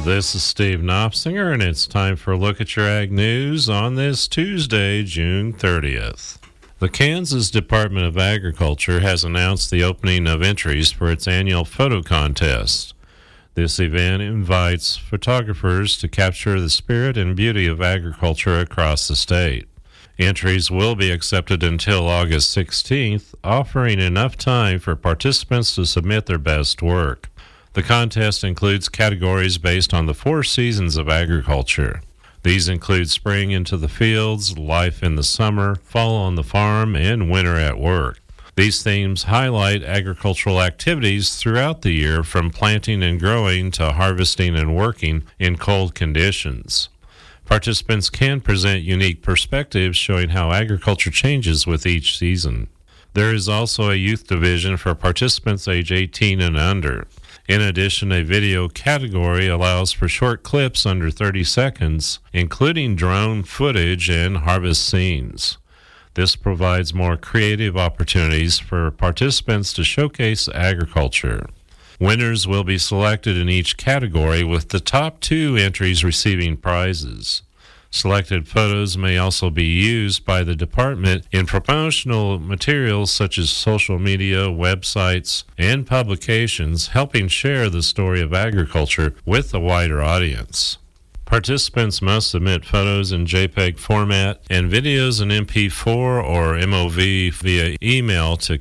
This is Steve Knopfsinger, and it's time for a look at your ag news on this Tuesday, June 30th. The Kansas Department of Agriculture has announced the opening of entries for its annual photo contest. This event invites photographers to capture the spirit and beauty of agriculture across the state. Entries will be accepted until August 16th, offering enough time for participants to submit their best work. The contest includes categories based on the 4 seasons of agriculture. These include spring into the fields, life in the summer, fall on the farm, and winter at work. These themes highlight agricultural activities throughout the year, from planting and growing to harvesting and working in cold conditions. Participants can present unique perspectives showing how agriculture changes with each season. There is also a youth division for participants age 18 and under. In addition, a video category allows for short clips under 30 seconds, including drone footage and harvest scenes. This provides more creative opportunities for participants to showcase agriculture. Winners will be selected in each category, with the top 2 entries receiving prizes. Selected photos may also be used by the department in promotional materials such as social media, websites, and publications, helping share the story of agriculture with a wider audience. Participants must submit photos in JPEG format and videos in MP4 or MOV via email to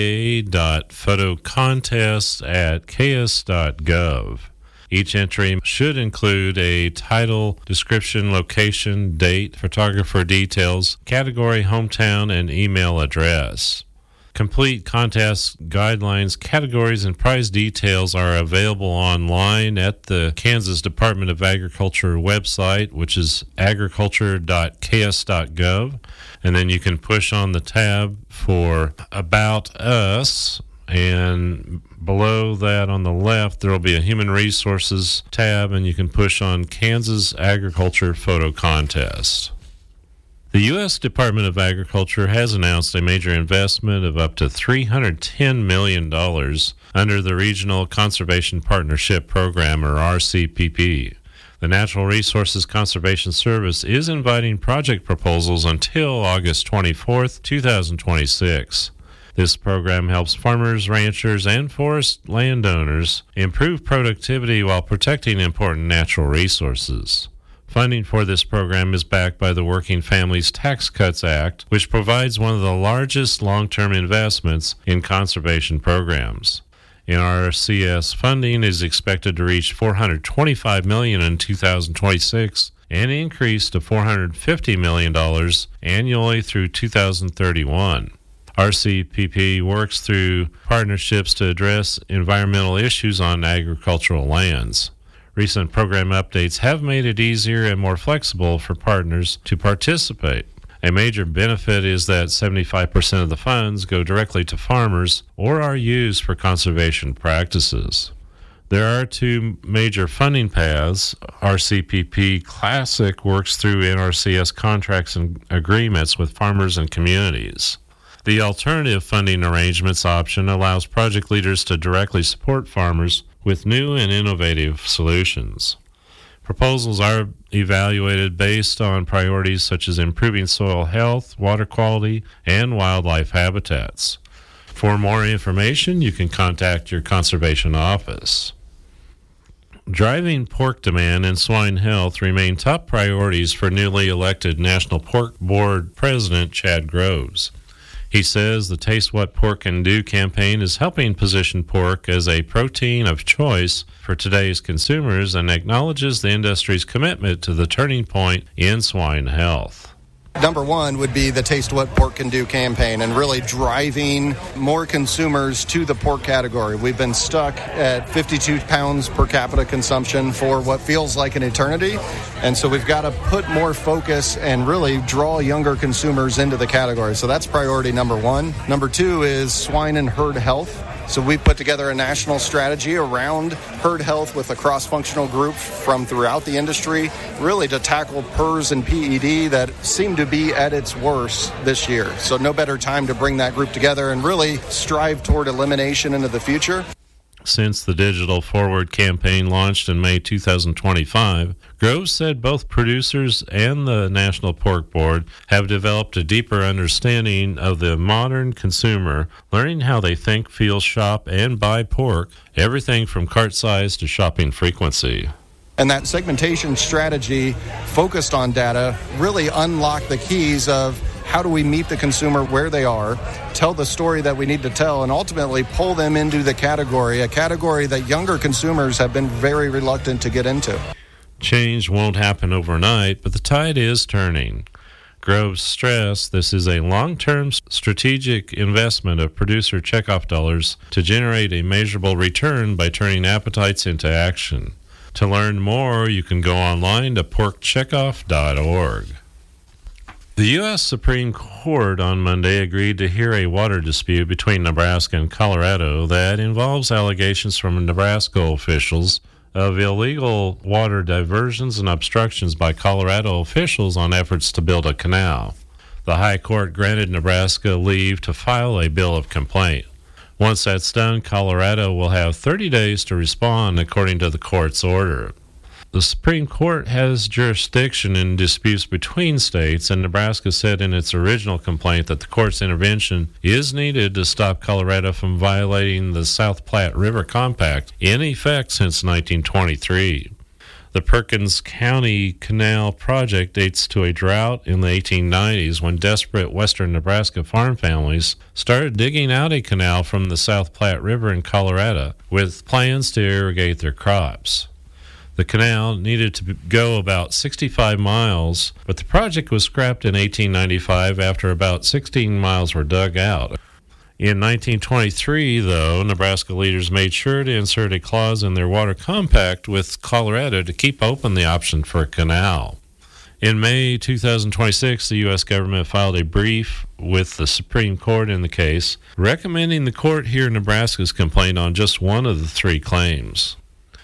kda.photocontest@ks.gov. Each entry should include a title, description, location, date, photographer details, category, hometown, and email address. Complete contest guidelines, categories, and prize details are available online at the Kansas Department of Agriculture website, which is agriculture.ks.gov. And then you can push on the tab for About Us, and below that on the left there will be a Human Resources tab, and you can push on Kansas Agriculture Photo Contest. The U.S. Department of Agriculture has announced a major investment of up to $310 million under the Regional Conservation Partnership Program, or RCPP. The Natural Resources Conservation Service is inviting project proposals until August 24th, 2026. This program helps farmers, ranchers, and forest landowners improve productivity while protecting important natural resources. Funding for this program is backed by the Working Families Tax Cuts Act, which provides one of the largest long-term investments in conservation programs. NRCS funding is expected to reach $425 million in 2026 and increase to $450 million annually through 2031. RCPP works through partnerships to address environmental issues on agricultural lands. Recent program updates have made it easier and more flexible for partners to participate. A major benefit is that 75% of the funds go directly to farmers or are used for conservation practices. There are 2 major funding paths. RCPP Classic works through NRCS contracts and agreements with farmers and communities. The alternative funding arrangements option allows project leaders to directly support farmers with new and innovative solutions. Proposals are evaluated based on priorities such as improving soil health, water quality, and wildlife habitats. For more information, you can contact your conservation office. Driving pork demand and swine health remain top priorities for newly elected National Pork Board President Chad Groves. He says the Taste What Pork Can Do campaign is helping position pork as a protein of choice for today's consumers and acknowledges the industry's commitment to the turning point in swine health. Number one would be the Taste What Pork Can Do campaign and really driving more consumers to the pork category. We've been stuck at 52 pounds per capita consumption for what feels like an eternity. And so we've got to put more focus and really draw younger consumers into the category. So that's priority number one. Number 2 is swine and herd health. So we put together a national strategy around herd health with a cross-functional group from throughout the industry, really to tackle PRRS and PED that seem to be at its worst this year. So no better time to bring that group together and really strive toward elimination into the future. Since the Digital Forward campaign launched in May 2025, Groves said both producers and the National Pork Board have developed a deeper understanding of the modern consumer, learning how they think, feel, shop, and buy pork, everything from cart size to shopping frequency. And that segmentation strategy focused on data really unlocked the keys of how do we meet the consumer where they are, tell the story that we need to tell, and ultimately pull them into the category, a category that younger consumers have been very reluctant to get into. Change won't happen overnight, but the tide is turning. Groves stressed this is a long-term strategic investment of producer checkoff dollars to generate a measurable return by turning appetites into action. To learn more, you can go online to porkcheckoff.org. The U.S. Supreme Court on Monday agreed to hear a water dispute between Nebraska and Colorado that involves allegations from Nebraska officials of illegal water diversions and obstructions by Colorado officials on efforts to build a canal. The High Court granted Nebraska leave to file a bill of complaint. Once that's done, Colorado will have 30 days to respond according to the court's order. The Supreme Court has jurisdiction in disputes between states, and Nebraska said in its original complaint that the court's intervention is needed to stop Colorado from violating the South Platte River Compact in effect since 1923. The Perkins County Canal project dates to a drought in the 1890s when desperate western Nebraska farm families started digging out a canal from the South Platte River in Colorado with plans to irrigate their crops. The canal needed to go about 65 miles, but the project was scrapped in 1895 after about 16 miles were dug out. In 1923, though, Nebraska leaders made sure to insert a clause in their water compact with Colorado to keep open the option for a canal. In May 2026, the U.S. government filed a brief with the Supreme Court in the case, recommending the court hear Nebraska's complaint on just one of the three claims.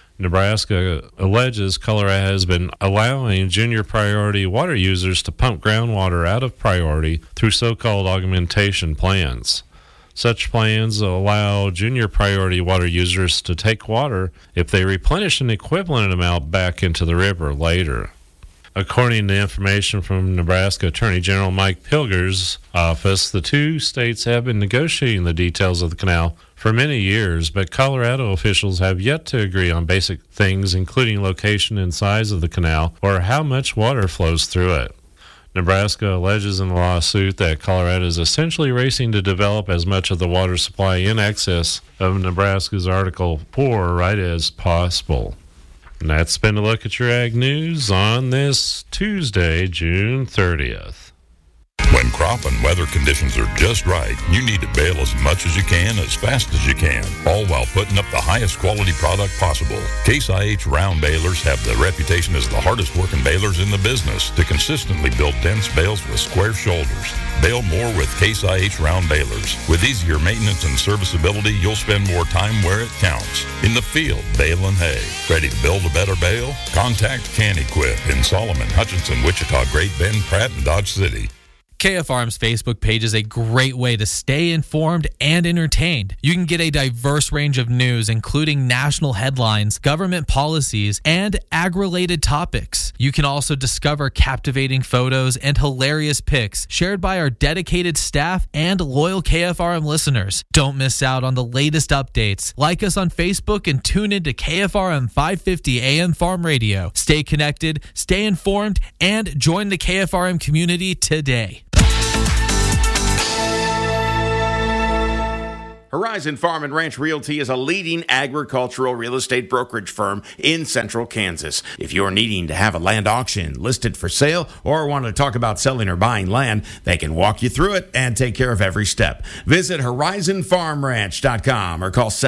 Nebraska alleges Colorado has been allowing junior priority water users to pump groundwater out of priority through so-called augmentation plans. Such plans allow junior priority water users to take water if they replenish an equivalent amount back into the river later. According to information from Nebraska Attorney General Mike Pilger's office, the two states have been negotiating the details of the canal for many years, but Colorado officials have yet to agree on basic things, including location and size of the canal or how much water flows through it. Nebraska alleges in the lawsuit that Colorado is essentially racing to develop as much of the water supply in excess of Nebraska's Article 4 right as possible. And that's been a look at your Ag News on this Tuesday, June 30th. When crop and weather conditions are just right, you need to bale as much as you can, as fast as you can, all while putting up the highest quality product possible. Case IH round balers have the reputation as the hardest working balers in the business to consistently build dense bales with square shoulders. Bale more with Case IH round balers. With easier maintenance and serviceability, you'll spend more time where it counts. In the field, baling hay. Ready to build a better bale? Contact CanEquip in Solomon, Hutchinson, Wichita, Great Bend, Pratt, and Dodge City. KFRM's Facebook page is a great way to stay informed and entertained. You can get a diverse range of news, including national headlines, government policies, and ag-related topics. You can also discover captivating photos and hilarious pics shared by our dedicated staff and loyal KFRM listeners. Don't miss out on the latest updates. Like us on Facebook and tune into KFRM 550 AM Farm Radio. Stay connected, stay informed, and join the KFRM community today. Horizon Farm and Ranch Realty is a leading agricultural real estate brokerage firm in central Kansas. If you're needing to have a land auction listed for sale or want to talk about selling or buying land, they can walk you through it and take care of every step. Visit horizonfarmranch.com or call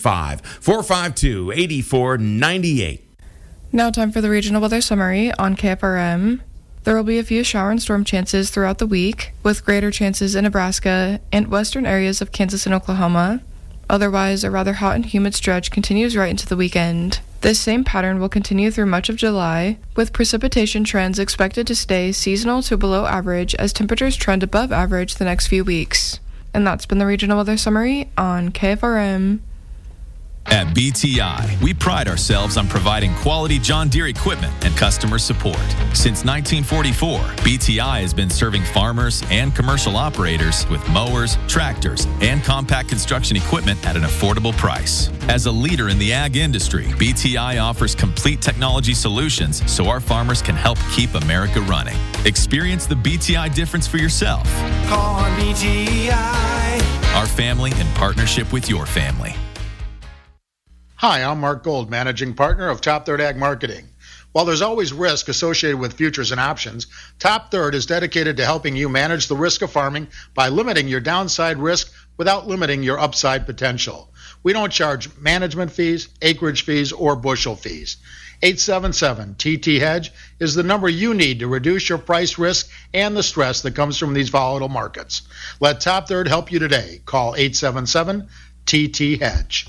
785-452-8498. Now time for the regional weather summary on KFRM. There will be a few shower and storm chances throughout the week, with greater chances in Nebraska and western areas of Kansas and Oklahoma. Otherwise, a rather hot and humid stretch continues right into the weekend. This same pattern will continue through much of July, with precipitation trends expected to stay seasonal to below average as temperatures trend above average the next few weeks. And that's been the regional weather summary on KFRM. At BTI, we pride ourselves on providing quality John Deere equipment and customer support. Since 1944, BTI has been serving farmers and commercial operators with mowers, tractors, and compact construction equipment at an affordable price. As a leader in the ag industry, BTI offers complete technology solutions so our farmers can help keep America running. Experience the BTI difference for yourself. Call on BTI. Our family in partnership with your family. Hi, I'm Mark Gold, Managing Partner of Top Third Ag Marketing. While there's always risk associated with futures and options, Top Third is dedicated to helping you manage the risk of farming by limiting your downside risk without limiting your upside potential. We don't charge management fees, acreage fees, or bushel fees. 877-TT-HEDGE is the number you need to reduce your price risk and the stress that comes from these volatile markets. Let Top Third help you today. Call 877-TT-HEDGE.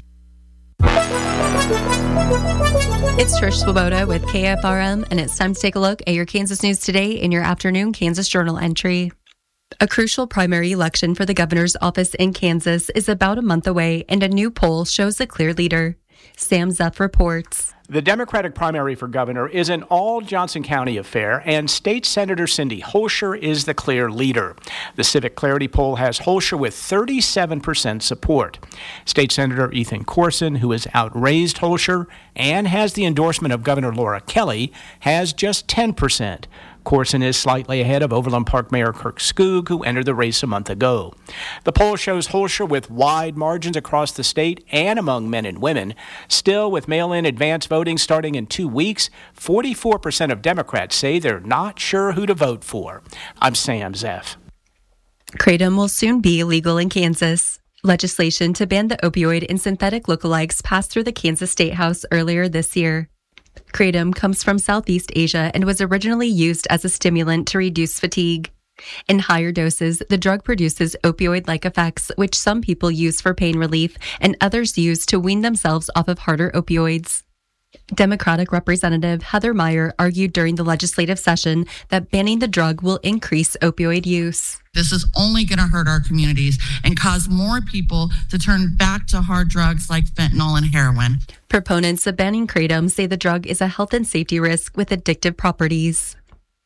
It's Trish Swoboda with KFRM, and it's time to take a look at your Kansas news today in your afternoon Kansas Journal entry. A crucial primary election for the governor's office in Kansas is about a month away, and a new poll shows a clear leader. Sam Zeff reports. The Democratic primary for governor is an all-Johnson County affair, and State Senator Cindy Holscher is the clear leader. The Civic Clarity poll has Holscher with 37% support. State Senator Ethan Corson, who has outraised Holscher and has the endorsement of Governor Laura Kelly, has just 10%. Corson is slightly ahead of Overland Park Mayor Kirk Skoog, who entered the race a month ago. The poll shows Holscher with wide margins across the state and among men and women. Still, with mail-in advance voting starting in 2 weeks, 44% of Democrats say they're not sure who to vote for. I'm Sam Zeff. Kratom will soon be illegal in Kansas. Legislation to ban the opioid and synthetic lookalikes passed through the Kansas State House earlier this year. Kratom comes from Southeast Asia and was originally used as a stimulant to reduce fatigue. In higher doses, the drug produces opioid-like effects, which some people use for pain relief and others use to wean themselves off of harder opioids. Democratic Representative Heather Meyer argued during the legislative session that banning the drug will increase opioid use. This is only going to hurt our communities and cause more people to turn back to hard drugs like fentanyl and heroin. Proponents of banning kratom say the drug is a health and safety risk with addictive properties.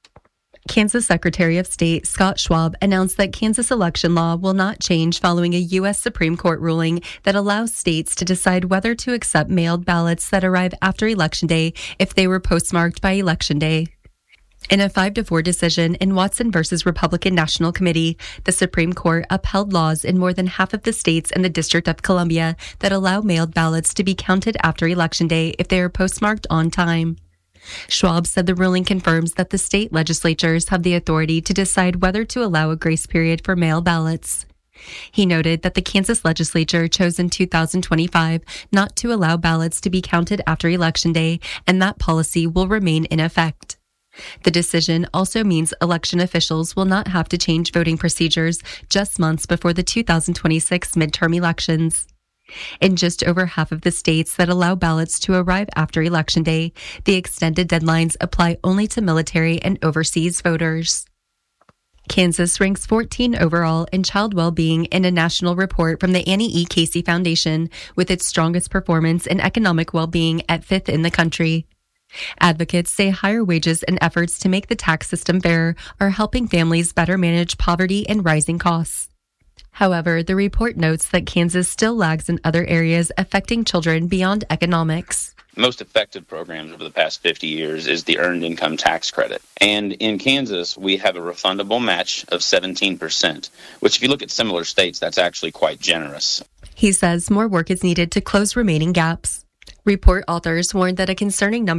Kansas Secretary of State Scott Schwab announced that Kansas election law will not change following a U.S. Supreme Court ruling that allows states to decide whether to accept mailed ballots that arrive after Election Day if they were postmarked by Election Day. In a 5-4 decision in Watson versus Republican National Committee, the Supreme Court upheld laws in more than half of the states and the District of Columbia that allow mailed ballots to be counted after Election Day if they are postmarked on time. Schwab said the ruling confirms that the state legislatures have the authority to decide whether to allow a grace period for mail ballots. He noted that the Kansas legislature chose in 2025 not to allow ballots to be counted after Election Day, and that policy will remain in effect. The decision also means election officials will not have to change voting procedures just months before the 2026 midterm elections. In just over half of the states that allow ballots to arrive after Election Day, the extended deadlines apply only to military and overseas voters. Kansas ranks 14 overall in child well-being in a national report from the Annie E. Casey Foundation, with its strongest performance in economic well-being at 5th in the country. Advocates say higher wages and efforts to make the tax system fairer are helping families better manage poverty and rising costs. However, the report notes that Kansas still lags in other areas affecting children beyond economics. Most effective programs over the past 50 years is the Earned Income Tax Credit. And in Kansas, we have a refundable match of 17%, which if you look at similar states, that's actually quite generous. He says more work is needed to close remaining gaps. Report authors warned that a concerning number